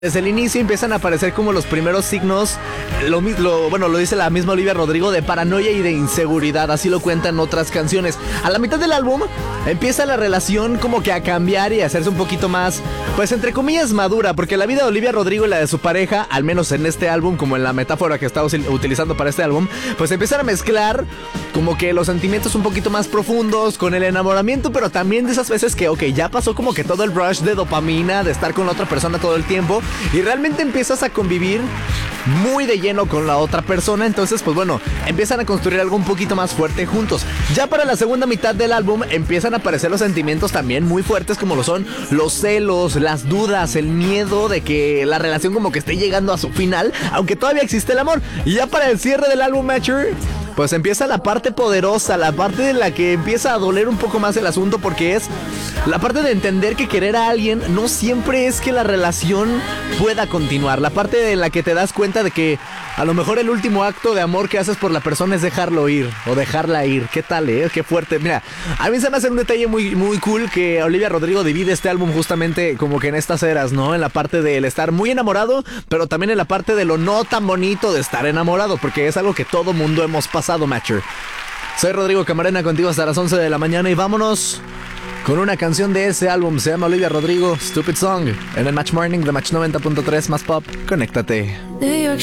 Desde el inicio empiezan a aparecer como los primeros signos, lo dice la misma Olivia Rodrigo, de paranoia y de inseguridad, así lo cuentan otras canciones. A la mitad del álbum empieza la relación como que a cambiar y a hacerse un poquito más, pues entre comillas, madura, porque la vida de Olivia Rodrigo y la de su pareja, al menos en este álbum, como en la metáfora que estamos utilizando para este álbum, pues empiezan a mezclar como que los sentimientos un poquito más profundos con el enamoramiento, pero también de esas veces que, ya pasó como que todo el rush de dopamina, de estar con la otra persona todo el tiempo, y realmente empiezas a convivir muy de lleno con la otra persona. Entonces, pues bueno, empiezan a construir algo un poquito más fuerte juntos. Ya para la segunda mitad del álbum empiezan a aparecer los sentimientos también muy fuertes, como lo son los celos, las dudas, el miedo de que la relación como que esté llegando a su final, aunque todavía existe el amor. Y ya para el cierre del álbum Mature, pues empieza la parte poderosa, la parte de la que empieza a doler un poco más el asunto, porque es la parte de entender que querer a alguien no siempre es que la relación pueda continuar. La parte de la que te das cuenta de que a lo mejor el último acto de amor que haces por la persona es dejarlo ir o dejarla ir. ¿Qué tal, Qué fuerte. Mira, a mí se me hace un detalle muy, muy cool que Olivia Rodrigo divide este álbum justamente como que en estas eras, ¿no? En la parte del estar muy enamorado, pero también en la parte de lo no tan bonito de estar enamorado, porque es algo que todo mundo hemos pasado, Mature. Soy Rodrigo Camarena, contigo hasta las 11 de la mañana y vámonos con una canción de ese álbum. Se llama Olivia Rodrigo, Stupid Song, en el Match Morning de Match 90.3 más Pop. Conéctate.